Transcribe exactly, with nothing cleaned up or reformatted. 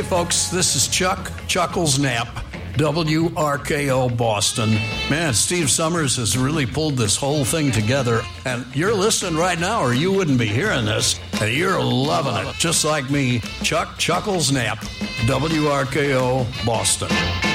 Hey, folks, this is Chuck Chuckles Knapp, W R K O Boston. Man, Steve Summers has really pulled this whole thing together, and you're listening right now or you wouldn't be hearing this, and you're loving it, just like me. Chuck Chuckles Knapp, W R K O Boston.